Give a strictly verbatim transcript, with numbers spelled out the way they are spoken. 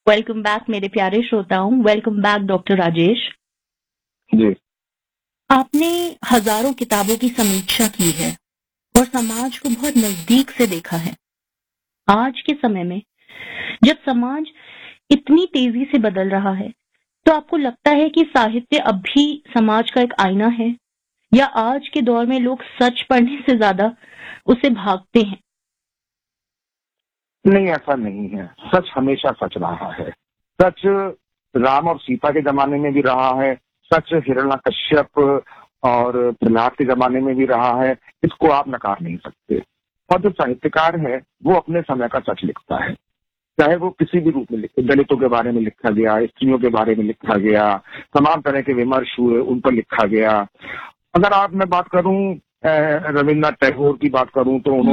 Welcome back मेरे प्यारे श्रोताओं, welcome back doctor Rajesh ji. आपने हजारों किताबों की समीक्षा की है और समाज को बहुत नजदीक से देखा है। आज के समय में जब समाज इतनी तेजी से बदल रहा है, तो आपको लगता है कि साहित्य अब भी समाज का एक आईना है, या आज के दौर में लोग सच पढ़ने से ज्यादा उसे भागते हैं? नहीं, ऐसा नहीं है। सच हमेशा सच रहा है। सच राम और सीता के जमाने में भी रहा है, सच हिरण्यकश्यप और प्रहलाद के जमाने में भी रहा है। इसको आप नकार नहीं सकते। और जो साहित्यकार है वो अपने समय का सच लिखता है, चाहे वो किसी भी रूप में लिखे। दलितों के बारे में लिखा गया, स्त्रियों के बारे में लिखा गया, तमाम तरह के विमर्श हुए, उन पर लिखा गया। अगर आप मैं बात करूं रविन्द्रनाथ टैगोर की बात करूं तो